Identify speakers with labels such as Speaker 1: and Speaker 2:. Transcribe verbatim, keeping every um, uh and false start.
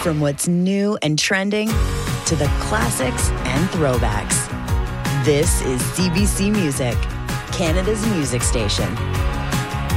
Speaker 1: From what's new and trending to the classics and throwbacks. This is C B C Music, Canada's music station.